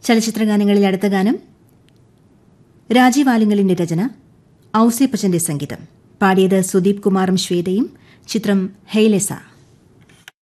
ചലച്ചിത്രഗാനങ്ങളിൽ അടുത്ത ഗാനം രാജീവ് ആലിംഗലിന്റെ രചന, ഔസേപ്പച്ചന്റെ സംഗീതം. പാടിയത് സുദീപ് കുമാറും ശ്വേതയും. ചിത്രം ഹെയ്ലെസ.